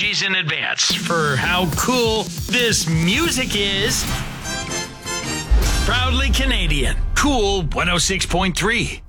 days in advance for how cool this music is. Proudly Canadian. Cool 106.3.